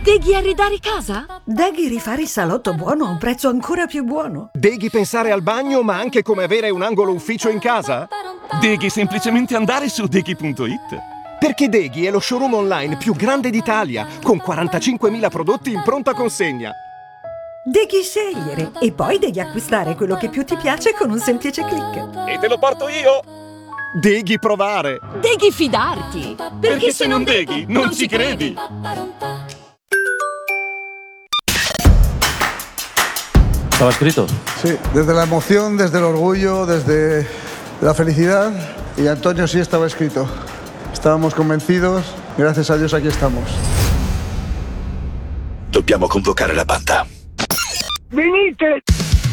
Deghi arredare casa? Deghi rifare il salotto buono a un prezzo ancora più buono. Deghi pensare al bagno, ma anche come avere un angolo ufficio in casa? Deghi semplicemente andare su deghi.it. Perché Deghi è lo showroom online più grande d'Italia, con 45.000 prodotti in pronta consegna. Deghi scegliere e poi devi acquistare quello che più ti piace con un semplice click. E te lo porto io! Deghi provare! Deghi fidarti! Perché se non deghi, non ci credi! ¿Estaba escrito? Sí, desde la emoción, desde el orgullo, desde la felicidad. Y Antonio sí estaba escrito. Estábamos convencidos, gracias a Dios aquí estamos. Dobbiamo convocare la banda. Venite!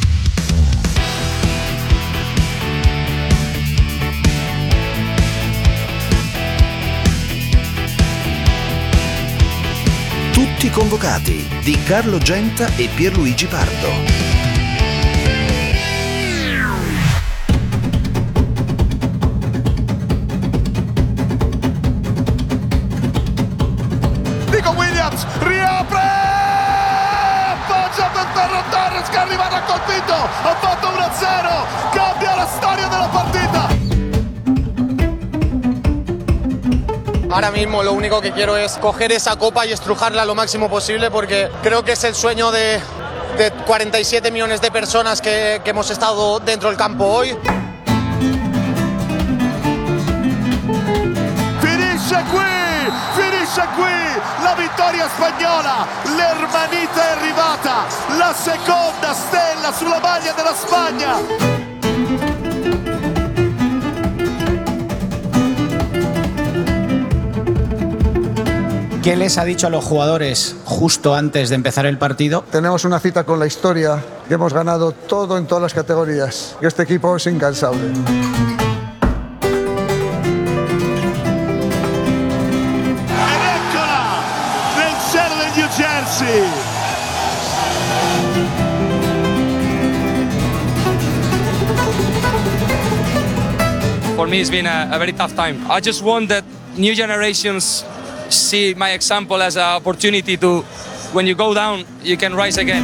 Tutti convocati di Carlo Genta e Pierluigi Pardo. Nico Williams riapre, appoggia per Ferran Torres che arriva raccolpito, ha fatto 1-0, cambia la storia della partita. Ahora mismo lo único que quiero es coger esa copa y estrujarla lo máximo posible porque creo que es el sueño de 47 millones de personas que hemos estado dentro del campo hoy. Finisce qui la vittoria spagnola, l'Hermanita è arrivata, la seconda stella sulla maglia della Spagna. ¿Qué les ha dicho a los jugadores justo antes de empezar el partido? Tenemos una cita con la historia, que hemos ganado todo en todas las categorías, que este equipo es incansable. Ed eccola nel cielo del New Jersey. For me it's been a very tough time. I just want that new generations see my example as an opportunity to, when you go down, you can rise again.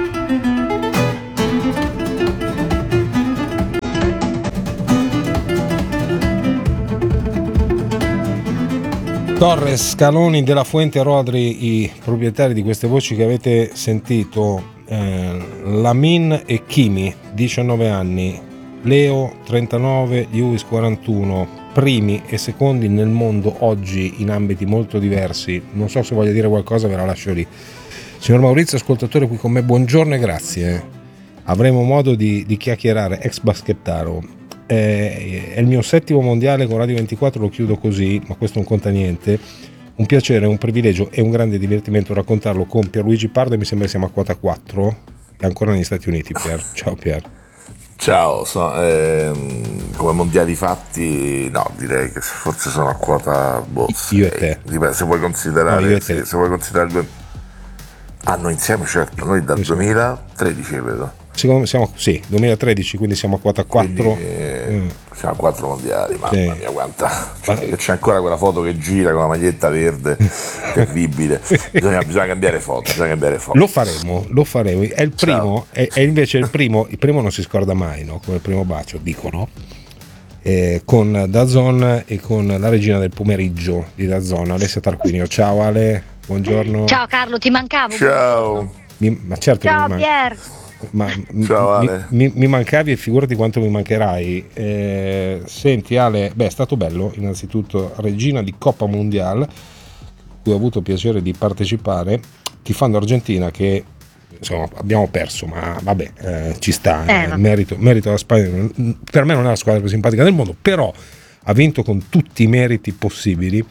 Torres, Scaloni, Della Fuente, Rodri, i proprietari di queste voci che avete sentito, Lamin e Kimi, 19 anni, Leo 39, Lewis 41, primi e secondi nel mondo oggi in ambiti molto diversi. Non so se voglia dire qualcosa, ve la lascio lì. Signor Maurizio, ascoltatore qui con me, buongiorno e grazie. Avremo modo di chiacchierare ex baschettaro. È il mio 7° mondiale con Radio 24, lo chiudo così, ma questo non conta niente. Un piacere, un privilegio e un grande divertimento raccontarlo con Pierluigi Pardo, e mi sembra che siamo a quota 4, è ancora negli Stati Uniti. Pier. Ciao Pier. Ciao, come mondiali fatti, no, direi che forse sono a quota io e te. Se vuoi considerare, no, se vuoi considerare noi insieme, certo, noi dal 2013 credo. Siamo, sì, 2013, quindi siamo a quota 4. Siamo a 4 mondiali, mamma mia quanta. C'è ancora quella foto che gira con la maglietta verde, terribile. Bisogna cambiare foto, Lo faremo. È il primo, è invece il primo non si scorda mai, no? Come il primo bacio, dicono. Con DAZN e con la regina del pomeriggio di DAZN, Alessia Tarquinio. Ciao Ale, buongiorno. Ciao Carlo, ti mancavo. Ciao. Ma certo. Ciao Pier. Ciao Ale. Mi mancavi e figurati quanto mi mancherai. Senti Ale, è stato bello, innanzitutto regina di Coppa Mondiale, cui ho avuto piacere di partecipare, tifando Argentina, che insomma abbiamo perso, ma vabbè, ci sta, merito alla Spagna. Per me non è la squadra più simpatica del mondo, però ha vinto con tutti i meriti possibili.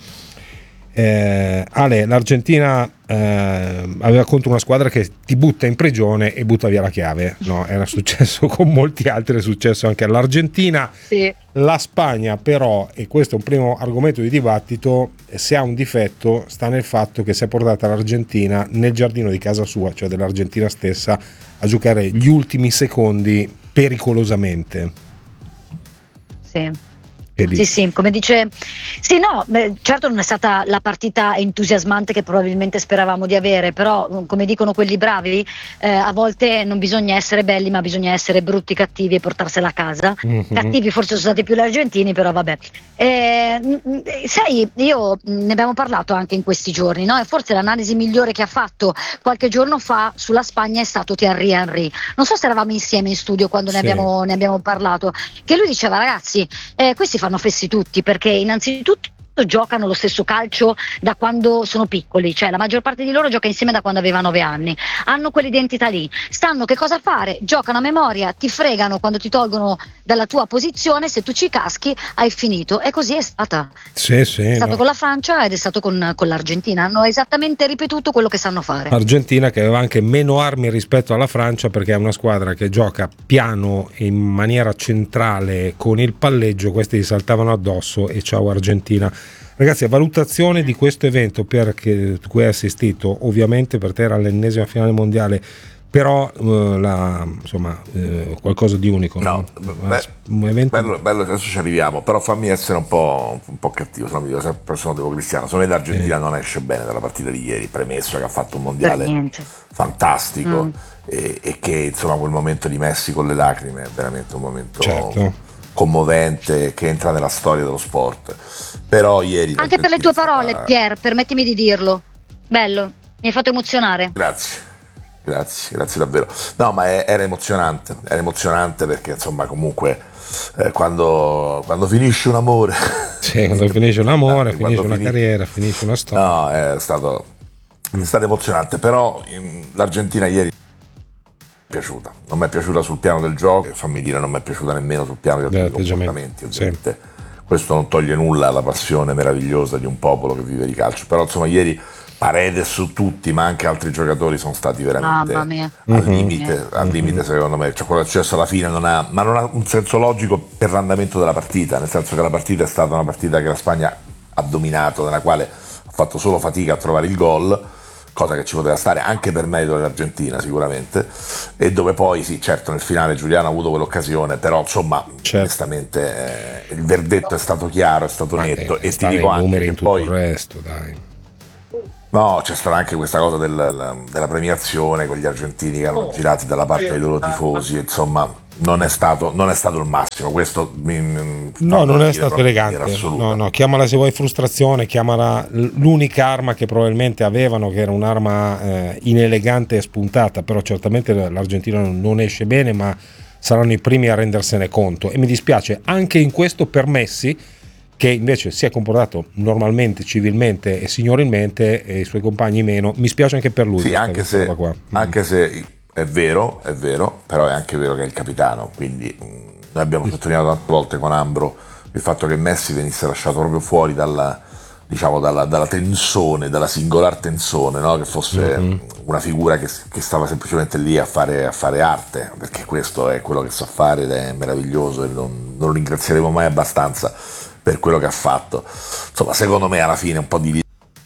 Ale, l'Argentina aveva contro una squadra che ti butta in prigione e butta via la chiave, no? Era successo con molti altri, è successo anche all'Argentina. Sì. La Spagna però, e questo è un primo argomento di dibattito, se ha un difetto sta nel fatto che si è portata l'Argentina nel giardino di casa sua, cioè dell'Argentina stessa, a giocare gli ultimi secondi pericolosamente. Sì. Sì, come dice. Sì, no, certo non è stata la partita entusiasmante che probabilmente speravamo di avere, però come dicono quelli bravi, a volte non bisogna essere belli, ma bisogna essere brutti, cattivi e portarsela a casa. Cattivi forse sono stati più gli argentini, però vabbè. Sai, io ne abbiamo parlato anche in questi giorni, no? E forse l'analisi migliore che ha fatto qualche giorno fa sulla Spagna è stato Thierry Henry. Non so se eravamo insieme in studio quando ne abbiamo parlato, che lui diceva: ragazzi, questi fanno fessi tutti, perché innanzitutto giocano lo stesso calcio da quando sono piccoli, cioè la maggior parte di loro gioca insieme da quando aveva 9 anni, hanno quell'identità lì, stanno che cosa fare, giocano a memoria, ti fregano quando ti tolgono dalla tua posizione, se tu ci caschi hai finito, e così è stata. È stato con la Francia ed è stato con l'Argentina, hanno esattamente ripetuto quello che sanno fare. Argentina che aveva anche meno armi rispetto alla Francia, perché è una squadra che gioca piano in maniera centrale con il palleggio, questi gli saltavano addosso e ciao Argentina. Ragazzi, a valutazione di questo evento per cui hai assistito, ovviamente per te era l'ennesima finale mondiale, però qualcosa di unico. No, un evento bello, adesso ci arriviamo, però fammi essere un po' cattivo, sono democristiano. Secondo me l'Argentina non esce bene dalla partita di ieri, premesso che ha fatto un mondiale fantastico e che insomma quel momento di Messi con le lacrime è veramente un momento commovente che entra nella storia dello sport. Però ieri anche per le tue parole, Pier, permettimi di dirlo, bello, mi hai fatto emozionare. Grazie davvero. No, ma era emozionante perché insomma comunque quando finisce un amore, quando finisce un amore, finisce una carriera, finisce una storia. No, è stato emozionante, però l'Argentina ieri non mi è piaciuta sul piano del gioco, e fammi dire non mi è piaciuta nemmeno sul piano dei comportamenti, ovviamente. Questo non toglie nulla alla passione meravigliosa di un popolo che vive di calcio, però insomma ieri Paredes su tutti, ma anche altri giocatori sono stati veramente al limite secondo me. Cioè, quello che è successo alla fine non ha un senso logico per l'andamento della partita, nel senso che la partita è stata una partita che la Spagna ha dominato, nella quale ha fatto solo fatica a trovare il gol, cosa che ci poteva stare anche per merito dell'Argentina sicuramente, e dove poi sì, certo nel finale Giuliano ha avuto quell'occasione, però insomma onestamente il verdetto è stato chiaro, è stato netto, e ti dico anche che poi il resto, dai. No, c'è stata anche questa cosa della premiazione con gli argentini che erano girati dalla parte dei loro tifosi, insomma non è stato il massimo, questo non è stato elegante, no, chiamala se vuoi frustrazione, chiamala l'unica arma che probabilmente avevano, che era un'arma inelegante e spuntata, però certamente l'Argentina non esce bene, ma saranno i primi a rendersene conto, e mi dispiace anche in questo per Messi, che invece si è comportato normalmente, civilmente e signorilmente, e i suoi compagni meno. Mi spiace anche per lui. Sì, anche se è vero, però è anche vero che è il capitano, quindi noi abbiamo sottolineato tante volte con Ambro il fatto che Messi venisse lasciato proprio fuori dalla tensione, dalla singolar tensione, no? Che fosse una figura che stava semplicemente lì a fare arte, perché questo è quello che sa fare ed è meraviglioso, e non lo ringrazieremo mai abbastanza per quello che ha fatto. Insomma, secondo me alla fine un po' di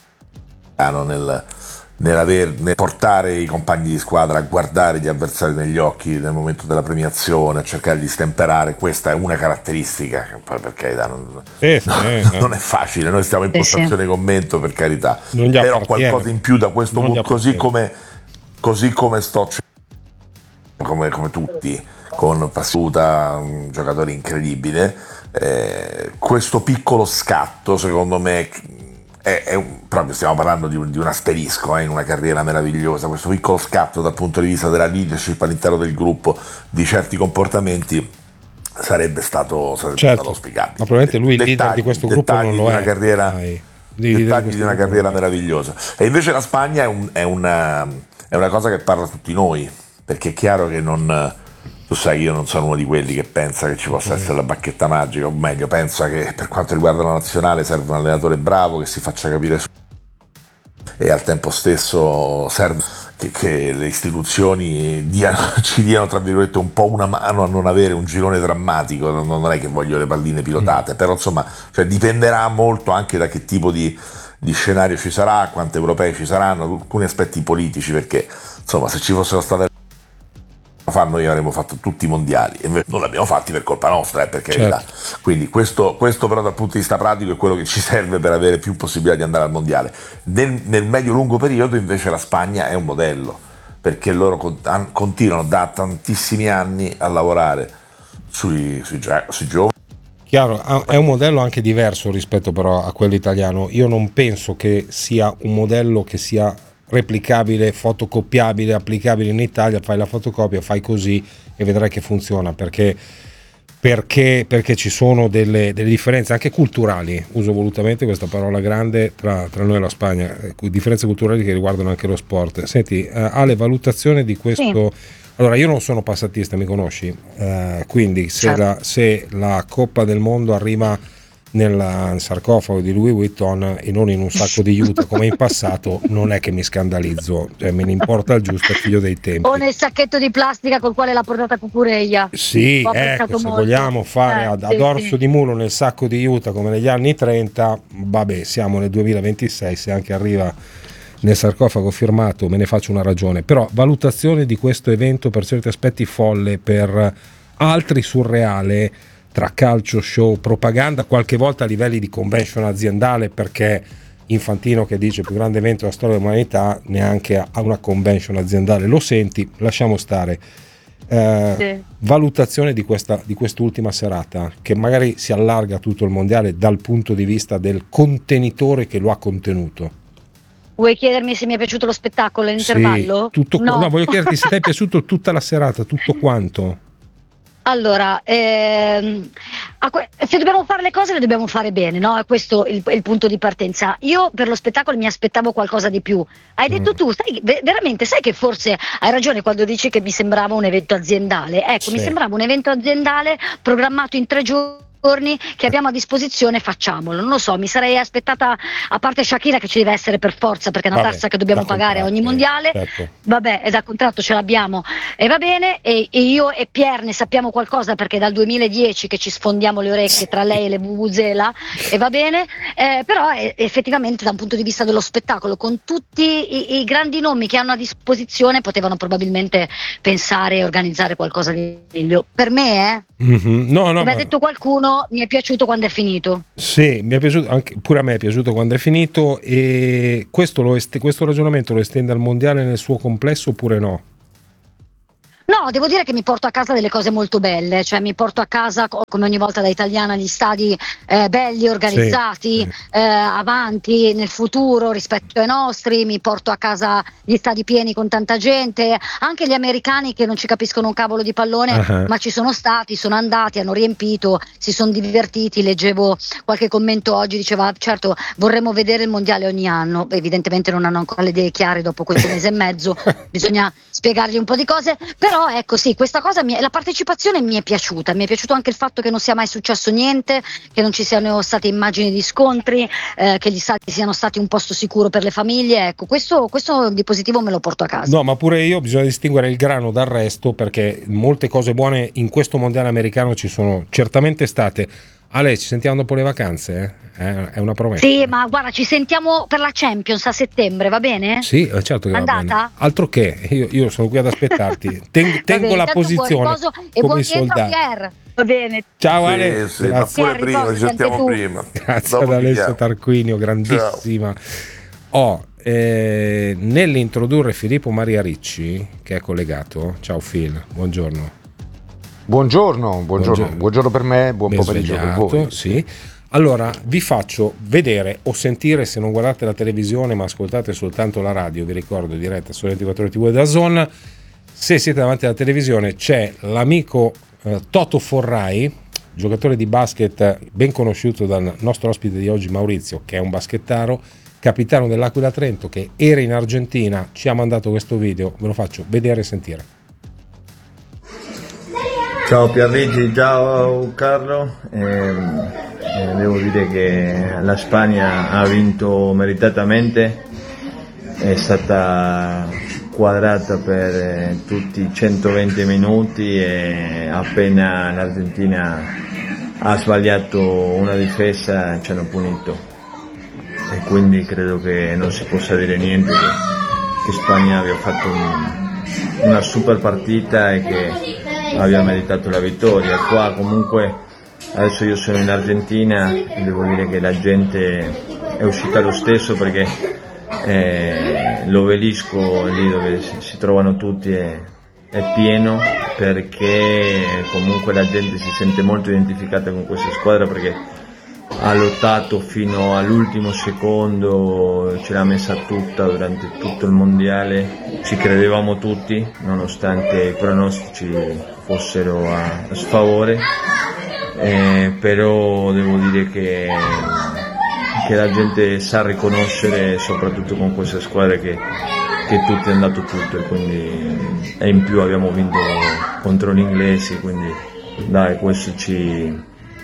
nel portare i compagni di squadra a guardare gli avversari negli occhi nel momento della premiazione, a cercare di stemperare, questa è una caratteristica che poi per carità non è facile, noi stiamo in postazione commento, per carità, però qualcosa in più da questo punto, così come sto come tutti, con Passuta, un giocatore incredibile, questo piccolo scatto secondo me proprio stiamo parlando di un asterisco in una carriera meravigliosa, questo piccolo scatto dal punto di vista della leadership all'interno del gruppo, di certi comportamenti, sarebbe stato auspicabile. Ma probabilmente lui il leader di questo gruppo non lo è. Dettagli di una carriera meravigliosa. E invece la Spagna è una cosa che parla a tutti noi, perché è chiaro che tu sai, io non sono uno di quelli che pensa che ci possa essere la bacchetta magica, o meglio, pensa che per quanto riguarda la nazionale serve un allenatore bravo che si faccia capire e al tempo stesso serve che le istituzioni ci diano tra virgolette un po' una mano a non avere un girone drammatico. Non è che voglio le palline pilotate, però insomma, cioè, dipenderà molto anche da che tipo di scenario ci sarà, quanti europei ci saranno, alcuni aspetti politici, perché insomma se ci fossero state Noi avremmo fatto tutti i mondiali e non l'abbiamo fatti per colpa nostra, per carità. Certo. Quindi questo però dal punto di vista pratico è quello che ci serve per avere più possibilità di andare al mondiale. Nel medio-lungo periodo invece la Spagna è un modello, perché loro continuano da tantissimi anni a lavorare sui giovani. Chiaro, è un modello anche diverso rispetto però a quello italiano. Io non penso che sia un modello che sia replicabile, fotocopiabile, applicabile in Italia. Fai la fotocopia, fai così e vedrai che funziona, perché ci sono delle differenze anche culturali, uso volutamente questa parola grande, tra noi e la Spagna, differenze culturali che riguardano anche lo sport. Senti, Ale, valutazione di questo. Sì. Allora, io non sono passatista, mi conosci, quindi se la Coppa del Mondo arriva nel sarcofago di Louis Vuitton e non in un sacco di juta come in passato, non è che mi scandalizzo, cioè me ne importa il giusto, è figlio dei tempi. O nel sacchetto di plastica col quale l'ha portata Cucurella. Sì, ecco, se vogliamo fare ad orso di mulo nel sacco di juta come negli anni 30, vabbè, siamo nel 2026, se anche arriva nel sarcofago firmato me ne faccio una ragione. Però valutazione di questo evento per certi aspetti folle, per altri surreale, tra calcio, show, propaganda, qualche volta a livelli di convention aziendale, perché Infantino che dice più grande evento della storia dell'umanità, neanche a una convention aziendale lo senti, lasciamo stare. Valutazione di quest'ultima serata, che magari si allarga a tutto il mondiale dal punto di vista del contenitore che lo ha contenuto. Vuoi chiedermi se mi è piaciuto lo spettacolo all'intervallo? Sì, no, voglio chiederti se ti è piaciuto tutta la serata, tutto quanto. Allora, se dobbiamo fare le cose le dobbiamo fare bene, no? È questo il punto di partenza. Io per lo spettacolo mi aspettavo qualcosa di più. Hai detto tu, veramente, sai che forse hai ragione quando dici che mi sembrava un evento aziendale. Ecco, mi sembrava un evento aziendale programmato in 3 giorni che abbiamo a disposizione, facciamolo. Non lo so, mi sarei aspettata, a parte Shakira che ci deve essere per forza, perché è una tassa che dobbiamo pagare a ogni mondiale, certo. Vabbè, è da contratto, ce l'abbiamo e va bene, e io e Pier ne sappiamo qualcosa perché è dal 2010 che ci sfondiamo le orecchie tra lei e le Vuvuzela e va bene, però effettivamente da un punto di vista dello spettacolo, con tutti i grandi nomi che hanno a disposizione, potevano probabilmente pensare e organizzare qualcosa di meglio. Per me come ha detto qualcuno, mi è piaciuto quando è finito. Sì, mi è piaciuto, anche pure a me è piaciuto quando è finito. E questo ragionamento lo estende al mondiale nel suo complesso oppure no? No, devo dire che mi porto a casa delle cose molto belle, cioè mi porto a casa, come ogni volta da italiana, gli stadi belli, organizzati, avanti nel futuro rispetto ai nostri, mi porto a casa gli stadi pieni con tanta gente, anche gli americani che non ci capiscono un cavolo di pallone, ma ci sono stati, sono andati, hanno riempito, si sono divertiti. Leggevo qualche commento oggi, diceva certo vorremmo vedere il mondiale ogni anno, evidentemente non hanno ancora le idee chiare dopo questo mese e mezzo, bisogna spiegargli un po' di cose, però ecco sì, questa cosa la partecipazione mi è piaciuta, mi è piaciuto anche il fatto che non sia mai successo niente, che non ci siano state immagini di scontri, che gli stati siano stati un posto sicuro per le famiglie. Ecco, questo di positivo me lo porto a casa. No, ma pure io bisogna distinguere il grano dal resto, perché molte cose buone in questo mondiale americano ci sono certamente state. Ale, ci sentiamo dopo le vacanze? È una promessa. Sì, ma guarda, ci sentiamo per la Champions a settembre, va bene? Sì, certo che andata? Va bene. Altro che, io sono qui ad aspettarti. Tengo la posizione come i soldati. Va bene. Ciao Ale. Sì, ma pure prima, ci sentiamo prima. Grazie ad Alessio Tarquinio, grandissima. Nell'introdurre Filippo Maria Ricci, che è collegato. Ciao Phil, buongiorno. Buongiorno per me, buon pomeriggio per voi. Sì. Allora, vi faccio vedere o sentire, se non guardate la televisione ma ascoltate soltanto la radio, vi ricordo, diretta su 24 Ore TV da Zon. Se siete davanti alla televisione c'è l'amico Toto Forrai, giocatore di basket ben conosciuto dal nostro ospite di oggi Maurizio, che è un baschettaro, capitano dell'Aquila Trento, che era in Argentina, ci ha mandato questo video, ve lo faccio vedere e sentire. Ciao Pierluigi, ciao Carlo, devo dire che la Spagna ha vinto meritatamente, è stata quadrata per tutti i 120 minuti e appena l'Argentina ha sbagliato una difesa ci hanno punito e quindi credo che non si possa dire niente, che Spagna abbia fatto una super partita e che abbia meritato la vittoria. Qua comunque adesso io sono in Argentina e devo dire che la gente è uscita lo stesso, perché l'obelisco lì dove si trovano tutti è pieno, perché comunque la gente si sente molto identificata con questa squadra, perché ha lottato fino all'ultimo secondo, ce l'ha messa tutta durante tutto il mondiale, ci credevamo tutti nonostante i pronostici fossero a sfavore, però devo dire che la gente sa riconoscere, soprattutto con questa squadra, che tutti hanno dato tutto, e quindi e in più abbiamo vinto contro gli inglesi, quindi dai, questo ci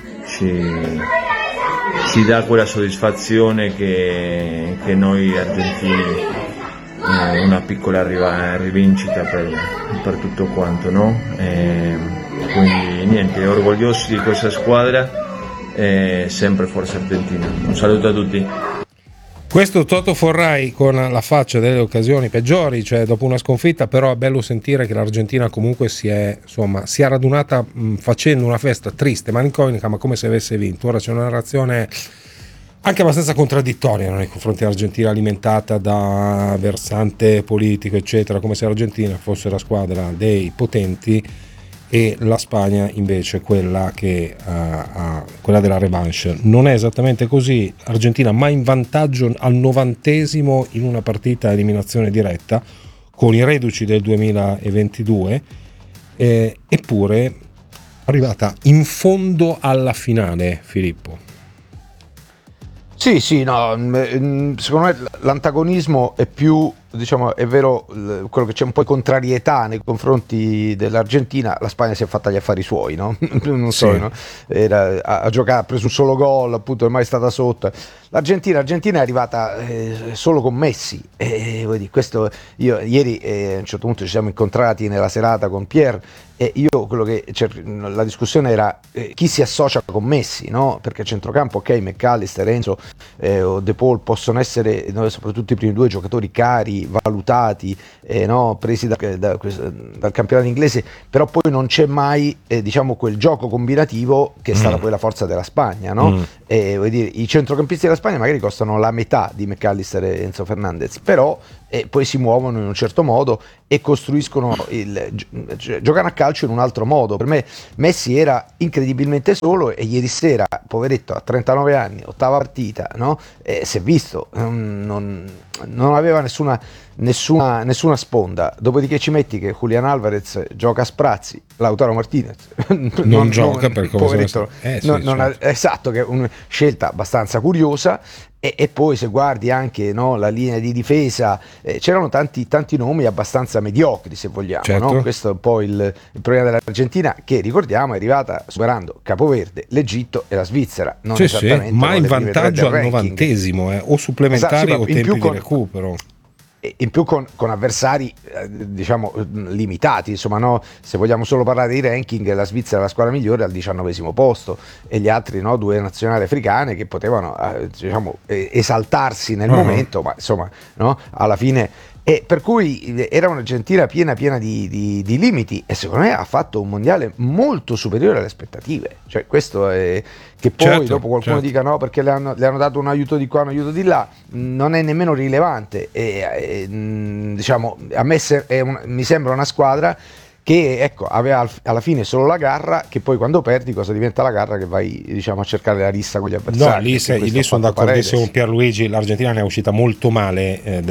dà quella soddisfazione che noi argentini, una piccola rivincita per tutto quanto, no? Quindi niente, orgogliosi di questa squadra, sempre Forza Argentina. Un saluto a tutti. Questo Toto Forrai con la faccia delle occasioni peggiori, cioè dopo una sconfitta, però è bello sentire che l'Argentina comunque si è radunata facendo una festa triste, malinconica, ma come se avesse vinto. Ora c'è una narrazione anche abbastanza contraddittoria nei confronti dell'Argentina, alimentata da versante politico eccetera, come se l'Argentina fosse la squadra dei potenti e la Spagna invece quella della revanche. Non è esattamente così. Argentina mai in vantaggio al 90° in una partita a eliminazione diretta con i reduci del 2022, eppure arrivata in fondo alla finale, Filippo. Sì, no, secondo me l'antagonismo è più, diciamo, è vero quello che c'è un po' di contrarietà nei confronti dell'Argentina. La Spagna si è fatta gli affari suoi, no? Non so, sì. No? Ha giocato, ha preso un solo gol, appunto, è mai stata sotto. L'Argentina è arrivata solo con Messi, questo ieri a un certo punto ci siamo incontrati nella serata con Pierre, e io la discussione era chi si associa con Messi, no? Perché a centrocampo, ok, McAllister, Enzo o De Paul possono essere, soprattutto i primi due, giocatori cari, valutati, no? Presi dal campionato inglese, però poi non c'è mai diciamo quel gioco combinativo che è stata poi la forza della Spagna, no? I centrocampisti della Spagna magari costano la metà di McAllister e Enzo Fernandez, però poi si muovono in un certo modo e costruiscono giocano a calcio in un altro modo. Per me Messi era incredibilmente solo, e ieri sera, poveretto, a 39 anni, ottava partita, no? Si è visto, non aveva nessuna sponda. Dopodiché ci metti che Julián Álvarez gioca a sprazzi, Lautaro Martinez non gioca per come esatto, che è una scelta abbastanza curiosa. E poi se guardi anche, no, la linea di difesa, c'erano tanti nomi abbastanza mediocri, se vogliamo, certo. No? Questo è un po' il problema dell'Argentina, che ricordiamo è arrivata superando Capoverde, l'Egitto e la Svizzera, non esattamente, sì, ma in vantaggio al 90° o supplementari, esatto, sì, o tempi di recupero. In più con avversari diciamo limitati, insomma, no? Se vogliamo solo parlare di ranking, la Svizzera è la squadra migliore al 19° posto, e gli altri, no, due nazionali africane che potevano diciamo esaltarsi nel momento, ma insomma, no, alla fine. E per cui era un'Argentina piena di limiti, e secondo me ha fatto un mondiale molto superiore alle aspettative. Cioè, questo è che poi certo, dopo qualcuno dica no perché le hanno dato un aiuto di qua, un aiuto di là, non è nemmeno rilevante. Diciamo, a me mi sembra una squadra che, ecco, aveva alla fine solo la garra, che poi quando perdi cosa diventa la garra? Che vai, diciamo, a cercare la rissa con gli avversari. No, lì sono d'accordissimo con Pierluigi. L'Argentina ne è uscita molto male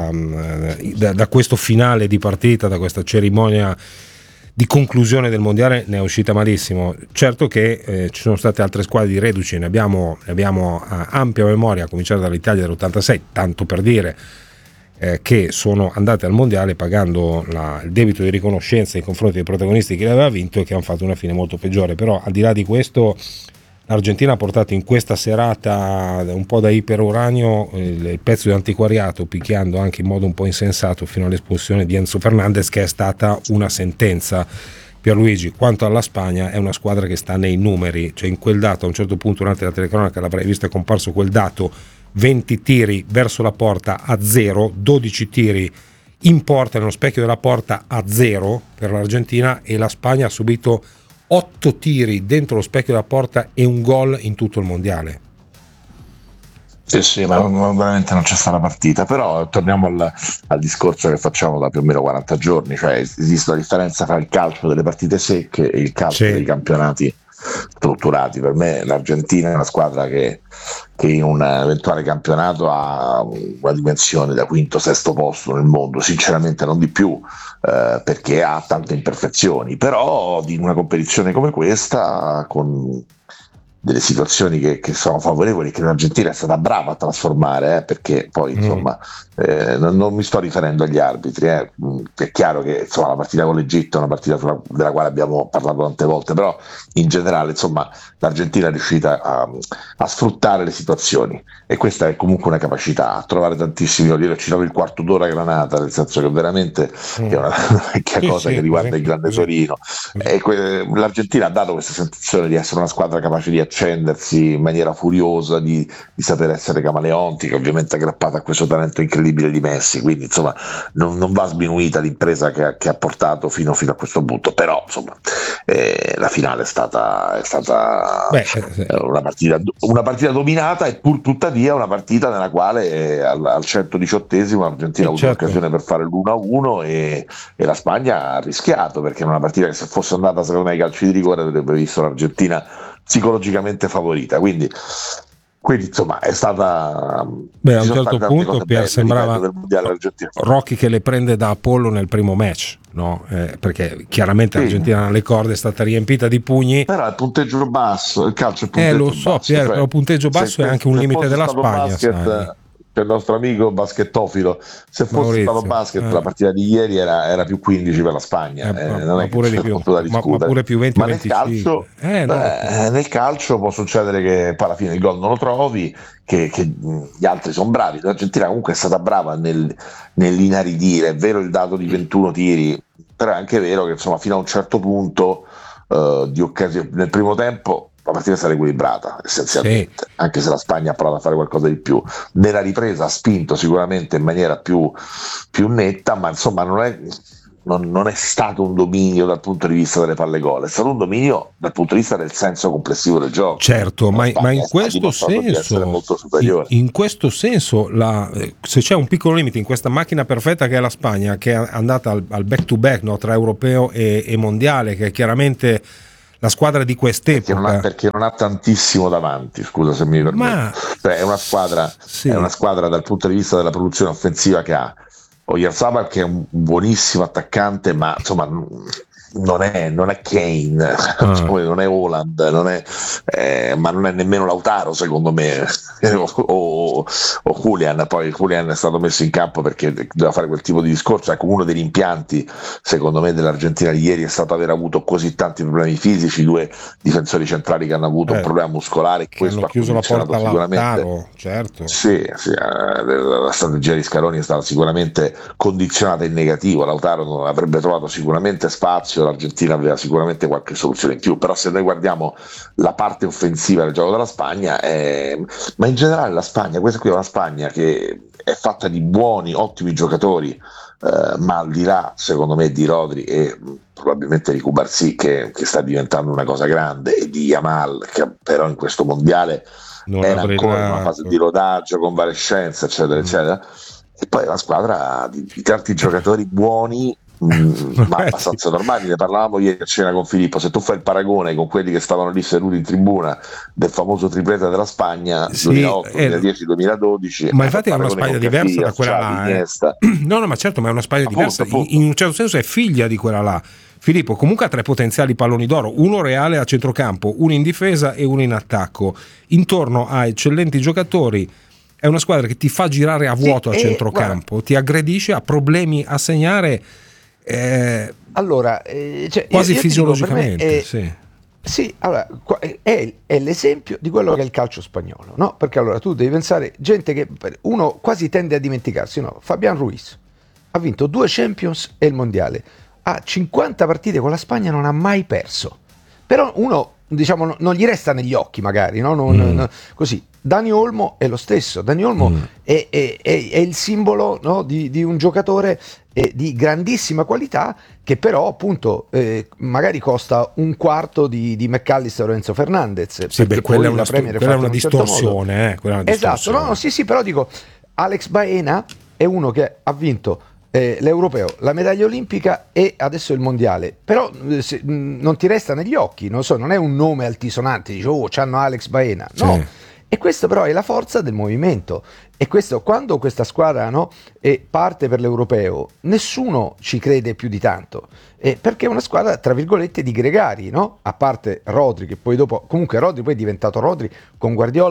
da questo finale di partita, da questa cerimonia di conclusione del mondiale, ne è uscita malissimo. Certo che ci sono state altre squadre di reduci, ne abbiamo ampia memoria, a cominciare dall'Italia dell'86, tanto per dire, che sono andate al mondiale pagando il debito di riconoscenza nei confronti dei protagonisti che l'aveva vinto, e che hanno fatto una fine molto peggiore. Però al di là di questo, l'Argentina ha portato in questa serata un po' da iperuranio il pezzo di antiquariato, picchiando anche in modo un po' insensato fino all'espulsione di Enzo Fernandez, che è stata una sentenza. Pierluigi, quanto alla Spagna, è una squadra che sta nei numeri, cioè in quel dato, a un certo punto durante la telecronaca l'avrei visto, è comparso quel dato: 20 tiri verso la porta a 0, 12 tiri in porta, nello specchio della porta, a 0 per l'Argentina, e la Spagna ha subito 8 tiri dentro lo specchio della porta e un gol in tutto il mondiale. Sì, ma veramente non c'è stata partita. Però torniamo al discorso che facciamo da più o meno 40 giorni, cioè esiste la differenza tra il calcio delle partite secche e il calcio dei campionati strutturati. Per me l'Argentina è una squadra che in un eventuale campionato ha una dimensione da quinto, sesto posto nel mondo, sinceramente non di più, perché ha tante imperfezioni, però in una competizione come questa, con delle situazioni che sono favorevoli, che l'Argentina è stata brava a trasformare, perché poi insomma non mi sto riferendo agli arbitri, è chiaro che insomma la partita con l'Egitto è una partita della quale abbiamo parlato tante volte, però in generale insomma l'Argentina è riuscita a sfruttare le situazioni, e questa è comunque una capacità, a trovare tantissimi gol. Io ho citato il quarto d'ora Granata, nel senso che veramente è una vecchia cosa che riguarda il grande Torino, e l'Argentina ha dato questa sensazione di essere una squadra capace di accendersi in maniera furiosa, di saper essere camaleontica, ovviamente aggrappata a questo talento incredibile di Messi, quindi insomma non va sminuita l'impresa che ha portato fino a questo punto, però insomma la finale è stata una partita dominata, e pur tuttavia una partita nella quale al 118esimo l'Argentina ha avuto l'occasione per fare l'1-1 e la Spagna ha rischiato, perché è una partita che, se fosse andata secondo me ai calci di rigore, avrebbe visto l'Argentina psicologicamente favorita, quindi insomma è stata, a un certo punto sembrava Rocchi che le prende da Apollo nel primo match, no? Perché chiaramente l'Argentina alle corde è stata riempita di pugni, però il punteggio basso, il calcio è il punteggio lo so, basso, Pier, però il punteggio basso è anche un limite della Spagna, basket, per il nostro amico baschettofilo, se fosse Maurizio, stato basket la partita di ieri era più 15 per la Spagna, non è pure che di più, da discutere, ma pure più 20 ma 25. nel calcio può succedere che poi alla fine il gol non lo trovi, che gli altri sono bravi. L'Argentina comunque è stata brava nell'inaridire, è vero il dato di 21 tiri, però è anche vero che insomma fino a un certo punto di occasione nel primo tempo la partita è stata equilibrata essenzialmente, anche se la Spagna ha provato a fare qualcosa di più. Nella ripresa ha spinto sicuramente in maniera più netta, ma insomma non è stato un dominio dal punto di vista delle palle gol, è stato un dominio dal punto di vista del senso complessivo del gioco. Certo, ma in questo senso, molto superiore. In questo senso, se c'è un piccolo limite in questa macchina perfetta che è la Spagna, che è andata al back to back, no, tra europeo e mondiale, che è chiaramente la squadra di quest'epoca, perché non ha tantissimo davanti, scusa se mi permetti, cioè è una squadra dal punto di vista della produzione offensiva che ha Oyarzabal, che è un buonissimo attaccante, ma insomma non è Kane, non è Haaland, ma non è nemmeno Lautaro secondo me, o Julian. Poi Julian è stato messo in campo perché doveva fare quel tipo di discorso. Ecco, uno dei rimpianti secondo me dell'Argentina di ieri è stato aver avuto così tanti problemi fisici, 2 difensori centrali che hanno avuto un problema muscolare, che questo hanno chiuso la porta a Lautaro, certo. La strategia di Scaloni è stata sicuramente condizionata in negativo. Lautaro non avrebbe trovato sicuramente spazio, l'Argentina aveva sicuramente qualche soluzione in più, però se noi guardiamo la parte offensiva del gioco della Spagna, ma in generale la Spagna, questa qui è una Spagna che è fatta di buoni, ottimi giocatori, ma al di là secondo me di Rodri e probabilmente di Cubarsí che sta diventando una cosa grande, e di Yamal, che però in questo mondiale era ancora in una fase di rodaggio, convalescenza, eccetera eccetera, e poi una squadra di tanti giocatori buoni, ma abbastanza normali. Ne parlavamo ieri a cena con Filippo. Se tu fai il paragone con quelli che stavano lì seduti in tribuna del famoso triplete della Spagna 2008, 2010, 2012, ma infatti è una Spagna diversa da quella là, no, ma certo, ma è una Spagna diversa, in un certo senso è figlia di quella là. Filippo comunque ha 3 potenziali palloni d'oro, uno reale a centrocampo, uno in difesa e uno in attacco, intorno a eccellenti giocatori. È una squadra che ti fa girare a vuoto a centrocampo, ti aggredisce, ha problemi a segnare quasi fisiologicamente. Sì, allora è l'esempio di quello che è il calcio spagnolo, no? Perché allora tu devi pensare, gente che uno quasi tende a dimenticarsi, no? Fabián Ruiz ha vinto 2 Champions e il mondiale, ha 50 partite con la Spagna, non ha mai perso, però uno diciamo, non gli resta negli occhi magari, no? Così. Dani Olmo è lo stesso. Dani Olmo è il simbolo, no, di un giocatore di grandissima qualità che però appunto magari costa un quarto di McAllister o Enzo Fernandez. Sì, beh, quella è una distorsione. Esatto, no, sì, però dico, Alex Baena è uno che ha vinto l'europeo, la medaglia olimpica e adesso il mondiale, però non ti resta negli occhi, non so, non è un nome altisonante, dici c'hanno Alex Baena, no. Sì. E questo però è la forza del movimento, e questo, quando questa squadra, no, parte per l'europeo, nessuno ci crede più di tanto, perché è una squadra tra virgolette di gregari, no? A parte Rodri, che poi dopo, comunque Rodri poi è diventato Rodri con Guardiola